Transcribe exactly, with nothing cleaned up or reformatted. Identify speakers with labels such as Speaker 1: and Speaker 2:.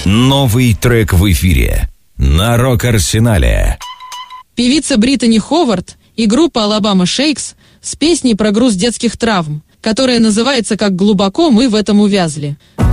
Speaker 1: Новый трек в эфире на Рок-Арсенале.
Speaker 2: Певица Британи Ховард и группа Alabama Shakes с песней про груз детских травм, которая называется «Как глубоко мы в этом увязли».